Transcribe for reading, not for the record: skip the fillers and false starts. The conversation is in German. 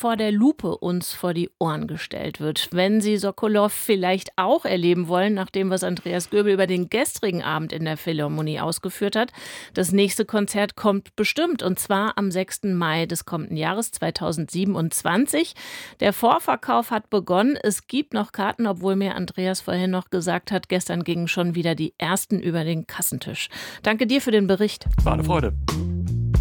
vor der Lupe uns vor die Ohren gestellt wird. Wenn Sie Sokolow vielleicht auch erleben wollen, nach dem, was Andreas Göbel über den gestrigen Abend in der Philharmonie ausgeführt hat, das nächste Konzert kommt bestimmt, und zwar am 6. Mai des kommenden Jahres 2027. Der Vorverkauf hat begonnen. Es gibt noch Karten, obwohl mir Andreas vorhin noch gesagt hat, gestern gingen schon wieder die ersten über den Kassentisch. Danke dir für den Bericht. War eine Freude.